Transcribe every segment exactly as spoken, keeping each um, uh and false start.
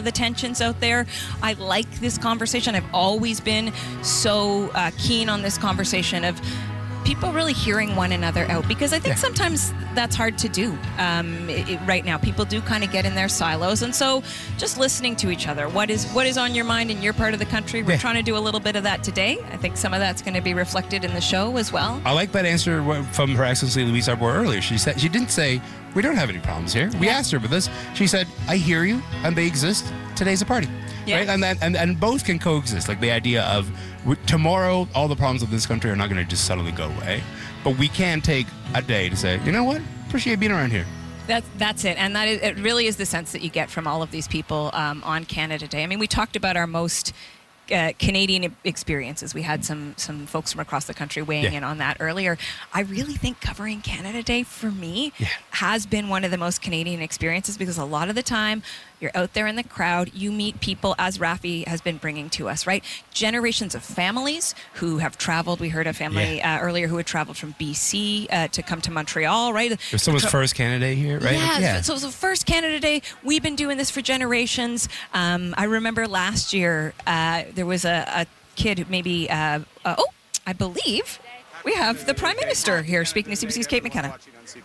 of the tensions out there. I like this conversation. I've always been so uh, keen on this conversation of people really hearing one another out, because I think yeah. sometimes that's hard to do um, it, it, right now. People do kind of get in their silos, and so just listening to each other. What is what is on your mind in your part of the country? We're yeah. trying to do a little bit of that today. I think some of that's going to be reflected in the show as well. I like that answer from Her Excellency Louise Arbour earlier. She said she didn't say we don't have any problems here. We yeah. asked her about this. She said, "I hear you, and they exist. Today's a party." Yeah. Right? And, then, and and both can coexist. Like the idea of w- tomorrow, all the problems of this country are not going to just suddenly go away. But we can take a day to say, you know what? Appreciate being around here. That's that's it, and that is, it really is the sense that you get from all of these people um, on Canada Day. I mean, we talked about our most Uh, Canadian experiences. We had some some folks from across the country weighing yeah. in on that earlier. I really think covering Canada Day for me yeah. has been one of the most Canadian experiences, because a lot of the time you're out there in the crowd, you meet people, as Rafi has been bringing to us, right? Generations of families who have traveled. We heard a family yeah. uh, earlier who had traveled from B C uh, to come to Montreal, right? It was someone's first Canada Day here, right? Yeah, yeah. so it was the first Canada Day. We've been doing this for generations. Um, I remember last year, uh, there was a, a kid, maybe, uh, uh, oh, I believe we have the Prime Minister here speaking to C B C's Kate McKenna.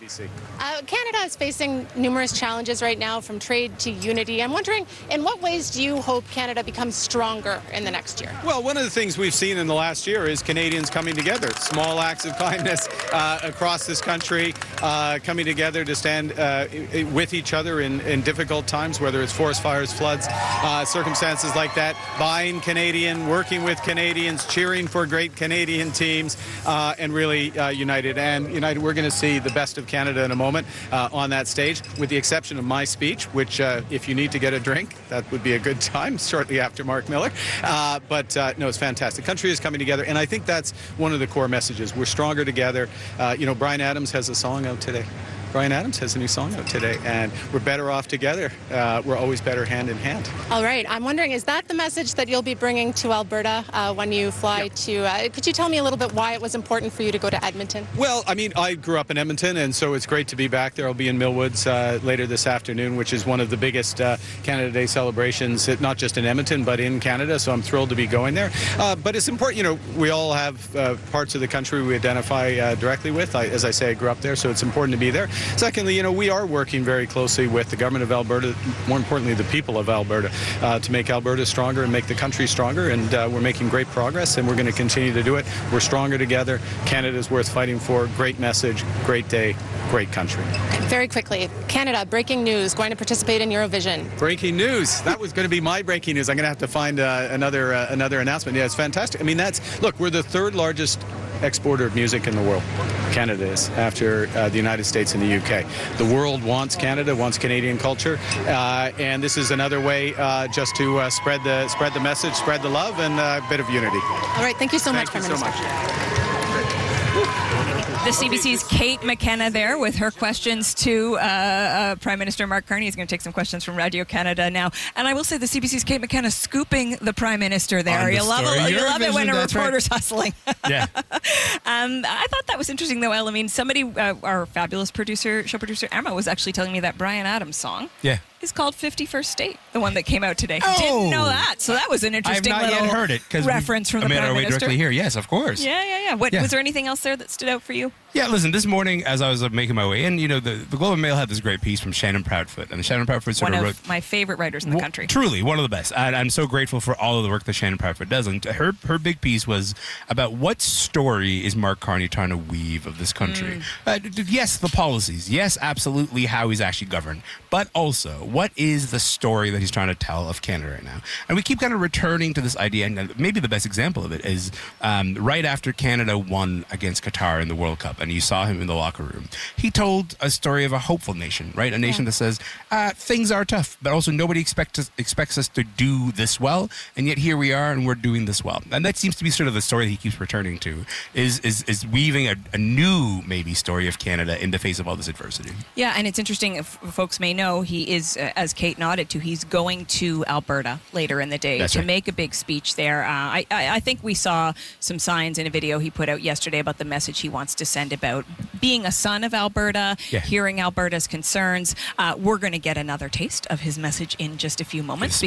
Uh, Canada is facing numerous challenges right now, from trade to unity. I'm wondering, in what ways do you hope Canada becomes stronger in the next year? Well, one of the things we've seen in the last year is Canadians coming together. Small acts of kindness uh, across this country, uh, coming together to stand uh, with each other in, in difficult times, whether it's forest fires, floods, uh, circumstances like that. Buying Canadian, working with Canadians, cheering for great Canadian teams, uh, and really uh, united. And united, we're going to see the best of Canada in a moment uh, on that stage, with the exception of my speech, which uh, if you need to get a drink, that would be a good time shortly after Mark Miller. Uh, but uh, no, it's fantastic. Country is coming together, and I think that's one of the core messages. We're stronger together. Uh, you know, Bryan Adams has a song out today. Bryan Adams has a new song out today, and we're better off together. Uh, we're always better hand in hand. All right. I'm wondering, is that the message that you'll be bringing to Alberta uh, when you fly yep. to... Uh, could you tell me a little bit why it was important for you to go to Edmonton? Well, I mean, I grew up in Edmonton, and so it's great to be back there. I'll be in Millwoods uh, later this afternoon, which is one of the biggest uh, Canada Day celebrations, not just in Edmonton, but in Canada, so I'm thrilled to be going there. Uh, but it's important, you know, we all have uh, parts of the country we identify uh, directly with. I, as I say, I grew up there, so it's important to be there. Secondly, you know, we are working very closely with the government of Alberta, more importantly, the people of Alberta, uh, to make Alberta stronger and make the country stronger, and uh, we're making great progress, and we're going to continue to do it. We're stronger together. Canada is worth fighting for. Great message, great day, great country. Very quickly, Canada, breaking news, going to participate in Eurovision. Breaking news. That was going to be my breaking news. I'm going to have to find uh, another uh, another announcement. Yeah, it's fantastic. I mean, that's, look, we're the third largest exporter of music in the world. Canada is, after uh, the United States and the U K. The world wants Canada, wants Canadian culture, uh, and this is another way uh, just to uh, spread the spread the message, spread the love, and a bit of unity. All right, thank you so thank much, you Prime so Minister. much. The C B C's Kate McKenna there with her questions to uh, uh, Prime Minister Mark Carney. He's going to take some questions from Radio Canada now. And I will say the C B C's Kate McKenna scooping the Prime Minister there. The you love it, you love it when a reporter's right. hustling. Yeah. um, I thought that was interesting, though, Elle. I mean, somebody, uh, our fabulous producer, show producer Emma, was actually telling me that Bryan Adams song yeah. is called fifty-first State, the one that came out today. Oh. Didn't know that. So that was an interesting I've not little yet heard it, reference from I the made Prime our way Minister. directly here. Yes, of course. Yeah, yeah, yeah. What, yeah. Was there anything else there that stood out for you? Yeah, listen, this morning as I was uh, making my way in, you know, the, the Globe and Mail had this great piece from Shannon Proudfoot. And Shannon Proudfoot sort one of of wrote... my favorite writers in the country. Truly, one of the best. And I'm so grateful for all of the work that Shannon Proudfoot does. And her her big piece was about what story is Mark Carney trying to weave of this country. Mm. Uh, d- yes, the policies. Yes, absolutely how he's actually governed. But also, what is the story that he's trying to tell of Canada right now? And we keep kind of returning to this idea, and maybe the best example of it is um, right after Canada won against Qatar in the World Cup, and you saw him in the locker room, he told a story of a hopeful nation, right? A nation yeah. that says, uh, things are tough, but also nobody expects us, expects us to do this well, and yet here we are, and we're doing this well. And that seems to be sort of the story that he keeps returning to, is is, is weaving a, a new, maybe, story of Canada in the face of all this adversity. Yeah, and it's interesting, if folks may know, he is, uh, as Kate nodded to, he's going to Alberta later in the day That's to right. make a big speech there. Uh, I, I, I think we saw some signs in a video he put out yesterday about the message he wants to send about being a son of Alberta, yeah. hearing Alberta's concerns. Uh, we're going to get another taste of his message in just a few moments. The